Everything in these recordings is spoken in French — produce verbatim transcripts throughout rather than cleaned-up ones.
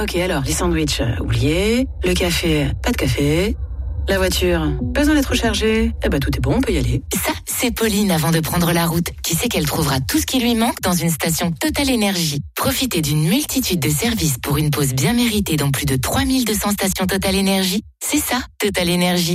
Ok, alors, les sandwichs, euh, oubliés. Le café, pas de café. La voiture, pas besoin d'être rechargée. Eh ben, tout est bon, on peut y aller. Ça, c'est Pauline avant de prendre la route, qui sait qu'elle trouvera tout ce qui lui manque dans une station Total Énergie. Profitez d'une multitude de services pour une pause bien méritée dans plus de trois mille deux cents stations Total Énergie. C'est ça, Total Énergie.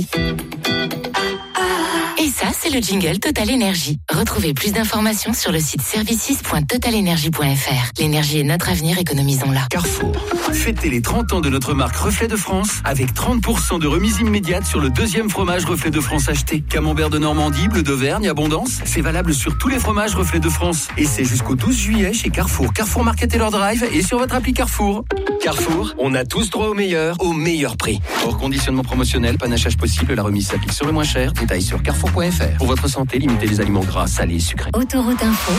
Et ça, c'est le jingle Total Énergie. Retrouvez plus d'informations sur le site services point total énergie point f r. L'énergie est notre avenir, économisons-la. Carrefour. Fêtez les trente ans de notre marque Reflet de France avec trente pour cent de remise immédiate sur le deuxième fromage Reflet de France acheté. Camembert de Normandie, bleu d'Auvergne, abondance. C'est valable sur tous les fromages Reflet de France. Et c'est jusqu'au douze juillet chez Carrefour. Carrefour Market et leur drive et sur votre appli Carrefour. Carrefour, on a tous droit au meilleur, au meilleur prix. Hors conditionnement promotionnel, panachage possible, la remise s'applique sur le moins cher. Détails sur carrefour point f r. Pour votre santé, limitez les aliments gras, salés et sucrés. Autoroute Info.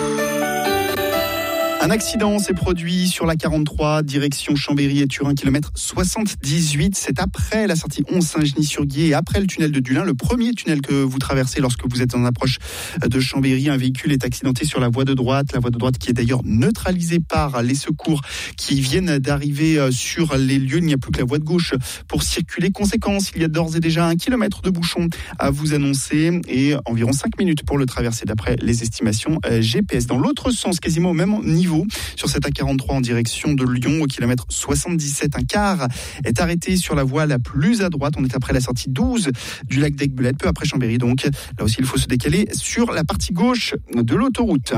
Un accident s'est produit sur la quarante-trois, direction Chambéry et Turin, kilomètre soixante-dix-huit. C'est après la sortie onze Saint-Genis-sur-Guiers et après le tunnel de Dulin, le premier tunnel que vous traversez lorsque vous êtes en approche de Chambéry. Un véhicule est accidenté sur la voie de droite, la voie de droite qui est d'ailleurs neutralisée par les secours qui viennent d'arriver sur les lieux. Il n'y a plus que la voie de gauche pour circuler. Conséquence, il y a d'ores et déjà un kilomètre de bouchon à vous annoncer et environ cinq minutes pour le traverser d'après les estimations G P S. Dans l'autre sens, quasiment au même niveau, sur cette A quarante-trois en direction de Lyon au kilomètre soixante-dix-sept, un car est arrêté sur la voie la plus à droite. On est après la sortie douze du lac d'Aiguebelette, peu après Chambéry. Donc là aussi il faut se décaler sur la partie gauche de l'autoroute.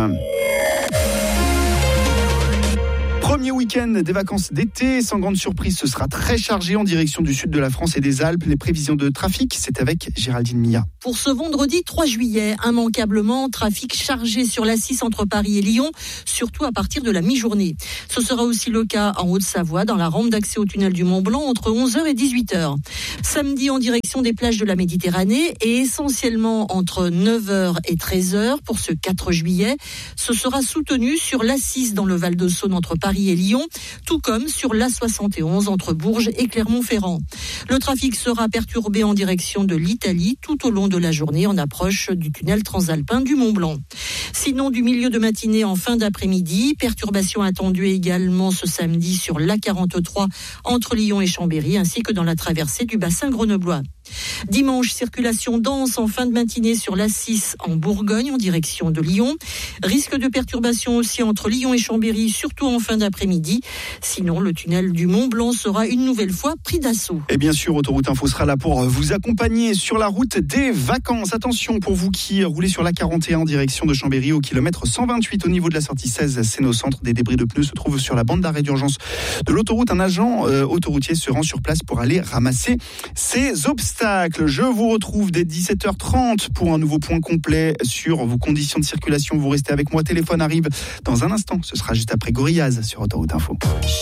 Premier week-end des vacances d'été, sans grande surprise, ce sera très chargé en direction du sud de la France et des Alpes. Les prévisions de trafic, c'est avec Géraldine Mia. Pour ce vendredi trois juillet, immanquablement, trafic chargé sur l'A six entre Paris et Lyon, surtout à partir de la mi-journée. Ce sera aussi le cas en Haute-Savoie, dans la rampe d'accès au tunnel du Mont-Blanc, entre onze heures et dix-huit heures. Samedi, en direction des plages de la Méditerranée et essentiellement entre neuf heures et treize heures pour ce quatre juillet. Ce sera soutenu sur l'A six dans le Val-de-Saône entre Paris et Lyon, tout comme sur l'A soixante et onze entre Bourges et Clermont-Ferrand. Le trafic sera perturbé en direction de l'Italie tout au long de la journée en approche du tunnel transalpin du Mont-Blanc. Sinon, du milieu de matinée en fin d'après-midi, perturbations attendues également ce samedi sur l'A quarante-trois entre Lyon et Chambéry ainsi que dans la traversée du bassin grenoblois. Dimanche, circulation dense en fin de matinée sur l'A six en Bourgogne en direction de Lyon. Risque de perturbation aussi entre Lyon et Chambéry, surtout en fin d'après-midi. Sinon, le tunnel du Mont-Blanc sera une nouvelle fois pris d'assaut. Et bien sûr, Autoroute Info sera là pour vous accompagner sur la route des vacances. Attention pour vous qui roulez sur l'A quarante et un en direction de Chambéry au kilomètre cent vingt-huit au niveau de la sortie seize Seine-au-Centre. Des débris de pneus se trouvent sur la bande d'arrêt d'urgence de l'autoroute. Un agent euh, autoroutier se rend sur place pour aller ramasser ces obstacles. Je vous retrouve dès dix-sept heures trente pour un nouveau point complet sur vos conditions de circulation. Vous restez avec moi, téléphone arrive dans un instant. Ce sera juste après Gorillaz sur Autoroute Info.